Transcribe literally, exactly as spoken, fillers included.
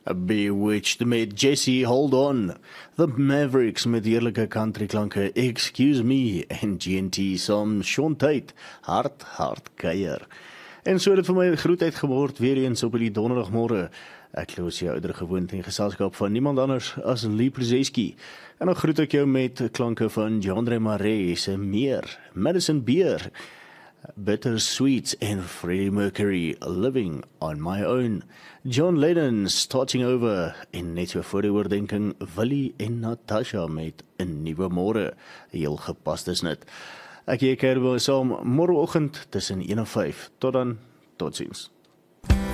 Bewitched met Jesse Hold On, The Mavericks met heerlijke countryklanke Excuse Me en G en T saam Sean Tate, Hard Hard Keier. En so het dit vir my groetheid geword weer eens op die donderdagmorgen. Ek loos jou oudere gewoonte in geselskap van niemand anders as Lee Przeski. En dan groet ek jou met klanke van Jandre Maree se Meer, Madison Beer, Bittersweet en Freddie Mercury, Living on My Own, John Lennon, Starting Over, en net so voor die oordenking, Willie en Natasha met Een Nieuwe Môre, heel gepast is net. Ek hier keer saam morgenoggend tussen een en vyf. Tot dan, totsiens.